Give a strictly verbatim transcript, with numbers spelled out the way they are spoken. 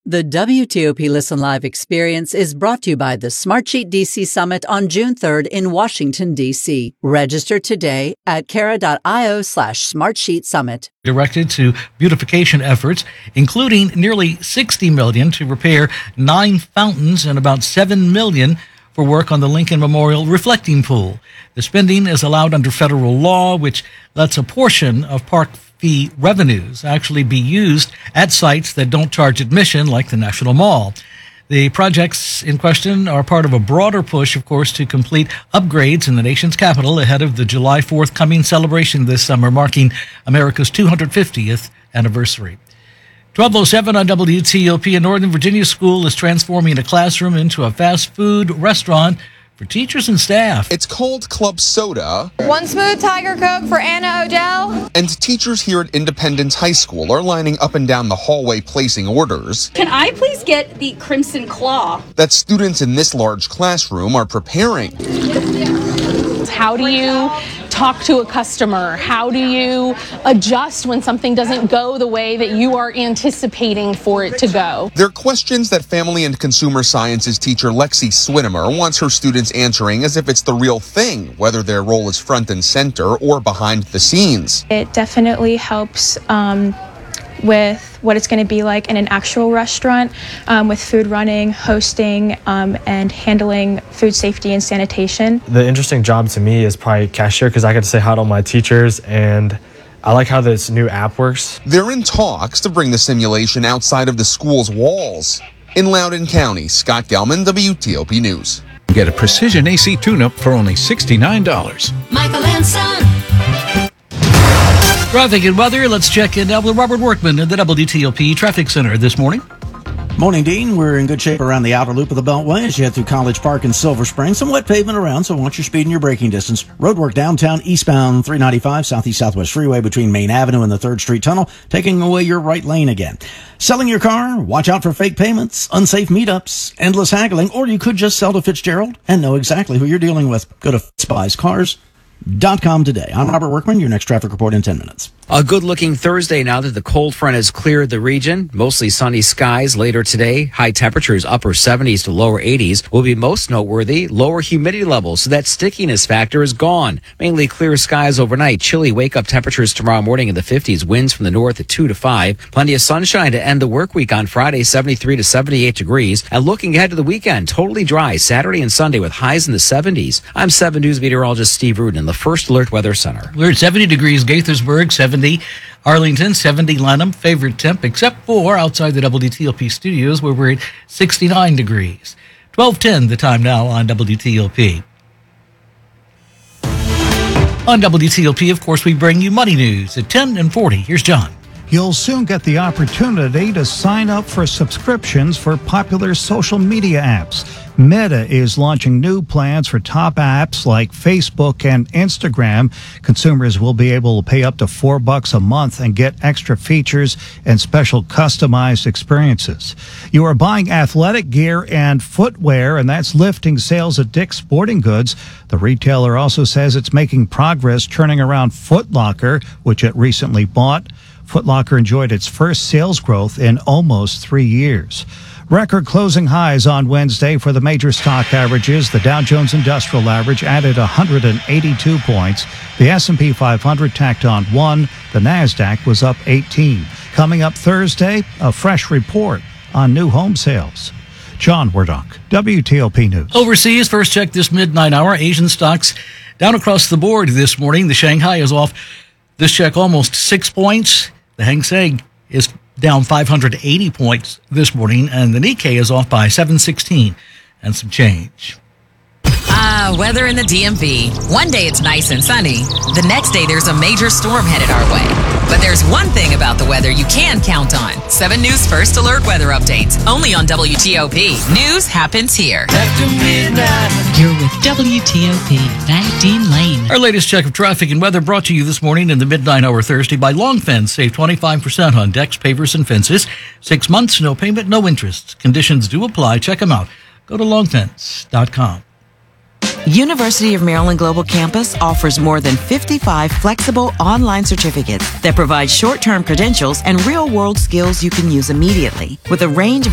The W T O P Listen Live experience is brought to you by the Smartsheet D C Summit on June third in Washington, D C. Register today at cara.io slash Smartsheet Summit. Directed to beautification efforts, including nearly sixty million dollars to repair nine fountains and about seven million dollars for work on the Lincoln Memorial Reflecting Pool. The spending is allowed under federal law, which lets a portion of park fee revenues actually be used at sites that don't charge admission, like the National Mall. The projects in question are part of a broader push, of course, to complete upgrades in the nation's capital ahead of the July fourth coming celebration this summer, marking America's two hundred fiftieth anniversary. twelve oh seven on W T O P. A Northern Virginia school is transforming a classroom into a fast food restaurant for teachers and staff. It's called Club Soda. One smooth Tiger Coke for Anna Odell. And teachers here at Independence High School are lining up and down the hallway placing orders. Can I please get the Crimson Claw? That students in this large classroom are preparing. How do you talk to a customer? How do you adjust when something doesn't go the way that you are anticipating for it to go? They're questions that Family and Consumer Sciences teacher Lexi Swinimer wants her students answering as if it's the real thing, whether their role is front and center or behind the scenes. It definitely helps um, with what it's going to be like in an actual restaurant, um, with food running, hosting, um, and handling food safety and sanitation. The interesting job to me is probably cashier, because I get to say hi to all my teachers, and I like how this new app works. They're in talks to bring the simulation outside of the school's walls. In Loudoun County, Scott Gelman, W T O P News. Get a precision A C tune-up for only sixty-nine dollars. Michael and Son. Traffic and weather. Let's check in now with Robert Workman at the W T O P Traffic Center this morning. Morning, Dean. We're in good shape around the outer loop of the Beltway as you head through College Park and Silver Spring. Some wet pavement around, so watch your speed and your braking distance. Roadwork downtown, eastbound three ninety-five, Southeast Southwest Freeway between Main Avenue and the third Street Tunnel, taking away your right lane again. Selling your car? Watch out for fake payments, unsafe meetups, endless haggling, or you could just sell to Fitzgerald and know exactly who you're dealing with. Go to Spies Cars dot com today. I'm Robert Workman. Your next traffic report in ten minutes. A good-looking Thursday now that the cold front has cleared the region. Mostly sunny skies later today. High temperatures, upper seventies to lower eighties, will be most noteworthy. Lower humidity levels, so that stickiness factor is gone. Mainly clear skies overnight. Chilly wake-up temperatures tomorrow morning in the fifties. Winds from the north at two to five. Plenty of sunshine to end the work week on Friday, seventy-three to seventy-eight degrees. And looking ahead to the weekend, totally dry Saturday and Sunday with highs in the seventies. I'm seven News meteorologist Steve Rudin in the First Alert Weather Center. We're at seventy degrees Gaithersburg, seventy Arlington, seventy Lanham, favorite temp, except for outside the W T O P studios where we're at sixty-nine degrees. twelve ten the time now on W T O P. On W T O P, of course, we bring you money news at ten and forty. Here's John. You'll soon get the opportunity to sign up for subscriptions for popular social media apps. Meta is launching new plans for top apps like Facebook and Instagram. Consumers will be able to pay up to four bucks a month and get extra features and special customized experiences. You are buying athletic gear and footwear, and that's lifting sales at Dick's Sporting Goods. The retailer also says it's making progress turning around Foot Locker, which it recently bought. Foot Locker enjoyed its first sales growth in almost three years. Record closing highs on Wednesday for the major stock averages. The Dow Jones Industrial Average added one hundred eighty-two points. The S and P five hundred tacked on one. The NASDAQ was up eighteen. Coming up Thursday, a fresh report on new home sales. John Wardock, W T O P News. Overseas, first check this midnight hour. Asian stocks down across the board this morning. The Shanghai is off this check almost six points. The Hang Seng is down five hundred eighty points this morning, and the Nikkei is off by seven sixteen and some change. Ah, weather in the D M V. One day it's nice and sunny. The next day there's a major storm headed our way. But there's one thing about the weather you can count on. seven News First Alert weather updates. Only on W T O P. News happens here. After midnight. You're with W T O P. Back Dean Lane. Our latest check of traffic and weather brought to you this morning in the midnight hour Thursday by Long Fence. Save twenty-five percent on decks, pavers, and fences. Six months, no payment, no interest. Conditions do apply. Check them out. Go to long fence dot com. University of Maryland Global Campus offers more than fifty-five flexible online certificates that provide short-term credentials and real-world skills you can use immediately. With a range of